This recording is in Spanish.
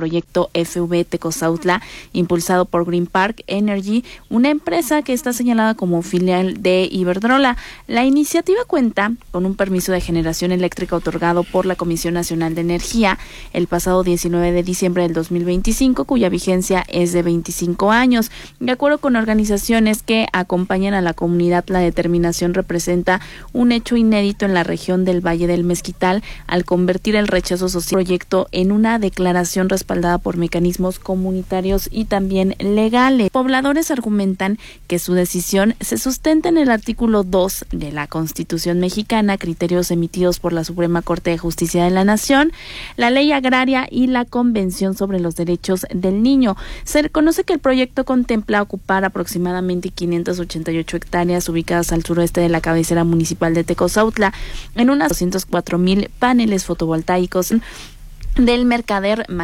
proyecto FV Tecozautla, impulsado por Green Park Energy, una empresa que está señalada como filial de Iberdrola. La iniciativa cuenta con un permiso de generación eléctrica otorgado por la Comisión Nacional de Energía el pasado 19 de diciembre del 2025, cuya vigencia es de 25 años. De acuerdo con organizaciones que acompañan a la comunidad, la determinación representa un hecho inédito en la región del Valle del Mezquital al convertir el rechazo social del proyecto en una declaración respaldada por mecanismos comunitarios y también legales. Pobladores argumentan que su decisión se sustenta en el artículo 2 de la Constitución mexicana, criterios emitidos por la Suprema Corte de Justicia de la Nación, la Ley Agraria y la Convención sobre los Derechos del Niño. Se reconoce que el proyecto contempla ocupar aproximadamente 588 hectáreas ubicadas al suroeste de la cabecera municipal de Tecozautla en unas 204,000 paneles fotovoltaicos del Mercader